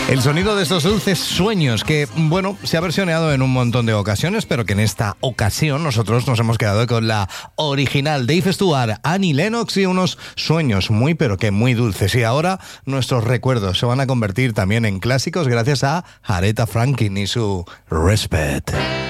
El sonido de estos dulces sueños que, bueno, se ha versioneado en un montón de ocasiones, pero que en esta ocasión nosotros nos hemos quedado con la original. Dave Stewart, Annie Lennox y unos sueños muy, pero que muy dulces. Y ahora nuestros recuerdos se van a convertir también en clásicos gracias a Aretha Franklin y su Respect.